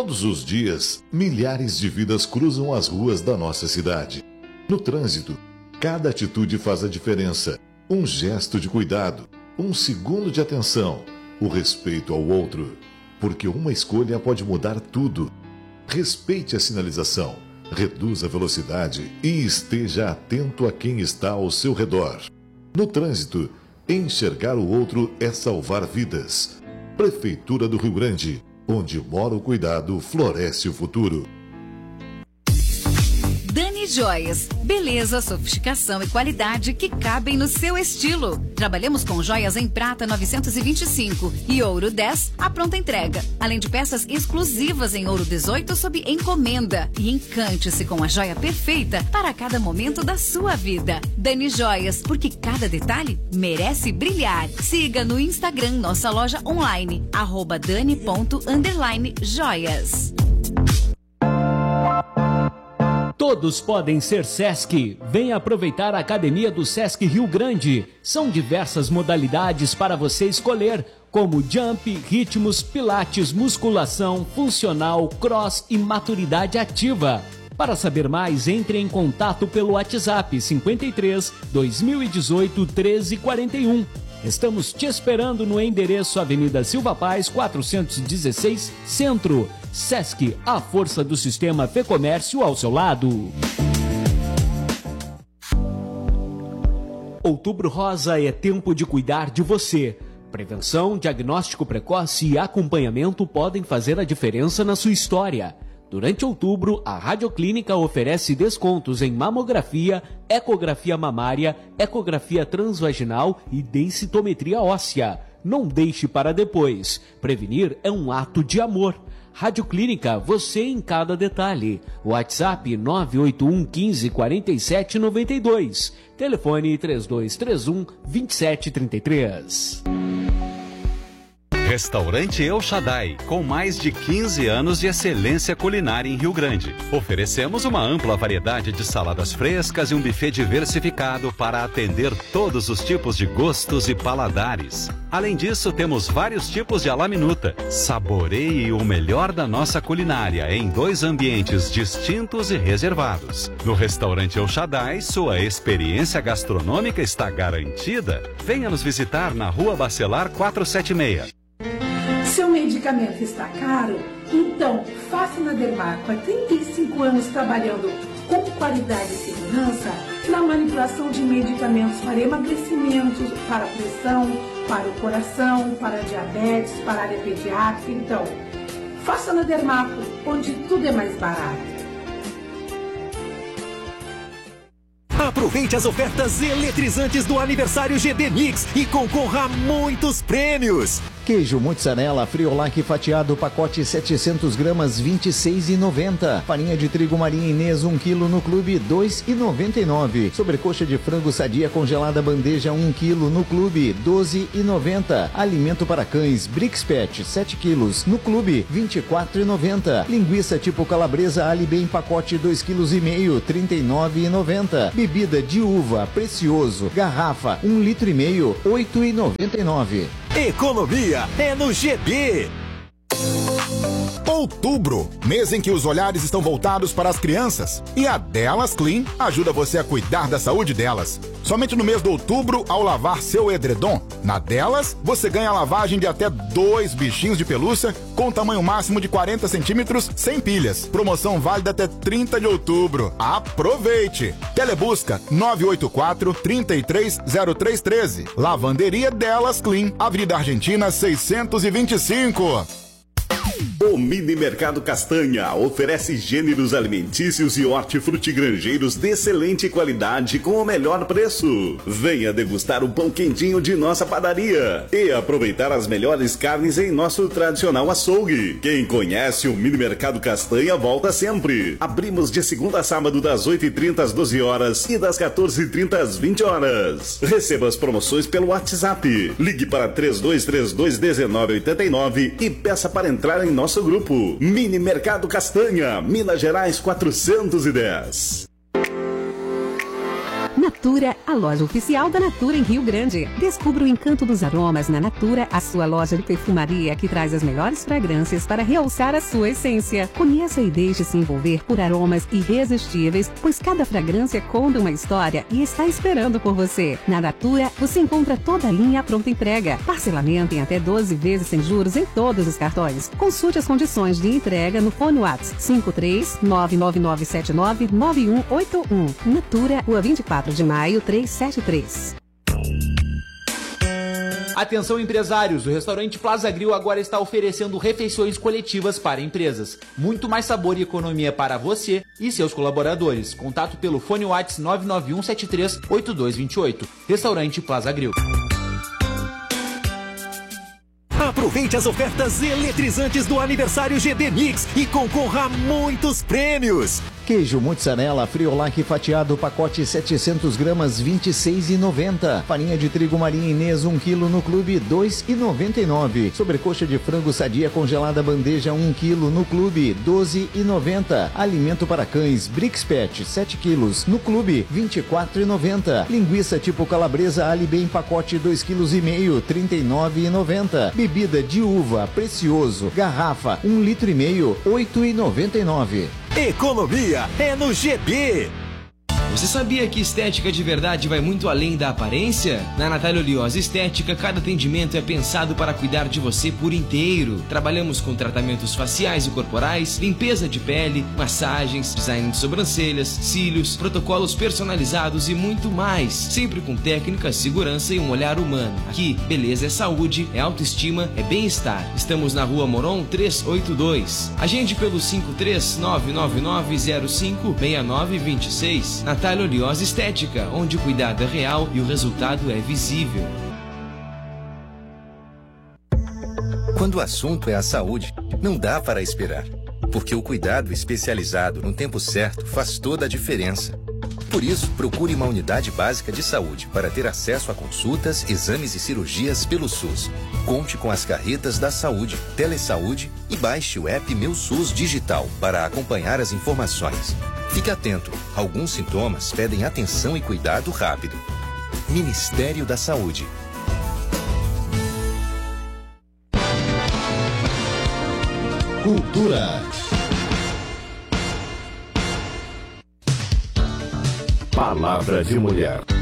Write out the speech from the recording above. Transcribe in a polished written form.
Todos os dias, milhares de vidas cruzam as ruas da nossa cidade. No trânsito, cada atitude faz a diferença. Um gesto de cuidado, um segundo de atenção, o respeito ao outro. Porque uma escolha pode mudar tudo. Respeite a sinalização, reduza a velocidade e esteja atento a quem está ao seu redor. No trânsito, enxergar o outro é salvar vidas. Prefeitura do Rio Grande, onde mora o cuidado, floresce o futuro. Dani Joias, beleza, sofisticação e qualidade que cabem no seu estilo. Trabalhamos com joias em prata 925 e ouro 10 à pronta entrega, além de peças exclusivas em ouro 18 sob encomenda. E encante-se com a joia perfeita para cada momento da sua vida. Dani Joias, porque cada detalhe merece brilhar. Siga no Instagram nossa loja online, @dani._joias. Todos podem ser Sesc. Venha aproveitar a Academia do Sesc Rio Grande. São diversas modalidades para você escolher, como jump, ritmos, pilates, musculação, funcional, cross e maturidade ativa. Para saber mais, entre em contato pelo WhatsApp 53 2018 1341. Estamos te esperando no endereço Avenida Silva Paz, 416, Centro. Sesc, a força do sistema Fê Comércio ao seu lado. Outubro Rosa é tempo de cuidar de você. Prevenção, diagnóstico precoce e acompanhamento podem fazer a diferença na sua história. Durante outubro, a Radioclínica oferece descontos em mamografia, ecografia mamária, ecografia transvaginal e densitometria óssea. Não deixe para depois. Prevenir é um ato de amor. Radioclínica, você em cada detalhe. WhatsApp 981 15 47 92. Telefone 3231 2733. Restaurante El Shaddai, com mais de 15 anos de excelência culinária em Rio Grande. Oferecemos uma ampla variedade de saladas frescas e um buffet diversificado para atender todos os tipos de gostos e paladares. Além disso, temos vários tipos de alaminuta. Saboreie o melhor da nossa culinária em 2 ambientes distintos e reservados. No Restaurante El Shaddai, sua experiência gastronômica está garantida. Venha nos visitar na Rua Bacelar 476. Seu medicamento está caro? Então, faça na Dermaco. Há 35 anos trabalhando com qualidade e segurança na manipulação de medicamentos para emagrecimento, para pressão, para o coração, para diabetes, para a área pediátrica. Então, faça na Dermaco, onde tudo é mais barato. Aproveite as ofertas eletrizantes do aniversário GB Mix e concorra a muitos prêmios. Queijo mozzarella Friolac fatiado, pacote 700 gramas, R$ 26,90. Farinha de trigo Maria Inês, 1 kg no clube, R$ 2,99. Sobrecoxa de frango sadia congelada bandeja, 1 kg no clube, R$ 12,90. Alimento para cães Brix Pet, 7 kg no clube, R$ 24,90. Linguiça tipo calabresa Alibem pacote 2,5 kg, R$ 39,90. Bebida de uva Precioso, garrafa 1,5 litro, R$ 8,99. Economia é no GB. Outubro, mês em que os olhares estão voltados para as crianças. E a Delas Clean ajuda você a cuidar da saúde delas. Somente no mês de outubro, ao lavar seu edredom, na Delas, você ganha a lavagem de até 2 bichinhos de pelúcia com tamanho máximo de 40 centímetros, sem pilhas. Promoção válida até 30 de outubro. Aproveite! Telebusca 984-330313. Lavanderia Delas Clean, Avenida Argentina 625. O Mini Mercado Castanha oferece gêneros alimentícios e hortifrutigranjeiros de excelente qualidade com o melhor preço. Venha degustar o pão quentinho de nossa padaria e aproveitar as melhores carnes em nosso tradicional açougue. Quem conhece o Mini Mercado Castanha volta sempre. Abrimos de segunda a sábado das 8h30 às 12 horas e das 14h30 às 20 horas. Receba as promoções pelo WhatsApp. Ligue para 3232-1989 e peça para entrar em nosso grupo. Mini Mercado Castanha, Minas Gerais 410. Na Natura, a loja oficial da Natura em Rio Grande. Descubra o encanto dos aromas na Natura, a sua loja de perfumaria que traz as melhores fragrâncias para realçar a sua essência. Conheça e deixe-se envolver por aromas irresistíveis, pois cada fragrância conta uma história e está esperando por você. Na Natura, você encontra toda a linha à pronta entrega. Parcelamento em até 12 vezes sem juros em todos os cartões. Consulte as condições de entrega no fone WhatsApp 53999799181. Natura, Rua 24 de Maio, 373. Atenção empresários, o restaurante Plaza Grill agora está oferecendo refeições coletivas para empresas. Muito mais sabor e economia para você e seus colaboradores. Contato pelo fone WhatsApp 991738228. Restaurante Plaza Grill. Aproveite as ofertas eletrizantes do aniversário GD Mix e concorra a muitos prêmios. Queijo mozzarella Friolac fatiado, pacote 700 gramas, R$ 26,90. Farinha de trigo Maria Inês, 1 kg no clube, R$ 2,99. Sobrecoxa de frango sadia congelada bandeja, 1 kg no clube, R$ 12,90. Alimento para cães Brix Pet, 7 kg no clube, R$ 24,90. Linguiça tipo calabresa Alibem pacote 2,5 kg, R$ 39,90. Bebida de uva Precioso, garrafa 1,5 litro, R$ 8,99. Economia é no GB. Você sabia que estética de verdade vai muito além da aparência? Na Natália Oleosa Estética, cada atendimento é pensado para cuidar de você por inteiro. Trabalhamos com tratamentos faciais e corporais, limpeza de pele, massagens, design de sobrancelhas, cílios, protocolos personalizados e muito mais. Sempre com técnica, segurança e um olhar humano. Aqui, beleza é saúde, é autoestima, é bem-estar. Estamos na Rua Moron 382. Agende pelo 53999056926. Natália Oleosa Estética, onde o cuidado é real e o resultado é visível. Quando o assunto é a saúde, não dá para esperar, porque o cuidado especializado no tempo certo faz toda a diferença. Por isso, procure uma unidade básica de saúde para ter acesso a consultas, exames e cirurgias pelo SUS. Conte com as carretas da saúde, Telesaúde e baixe o app Meu SUS Digital para acompanhar as informações. Fique atento, alguns sintomas pedem atenção e cuidado rápido. Ministério da Saúde. Cultura. Palavra de Mulher.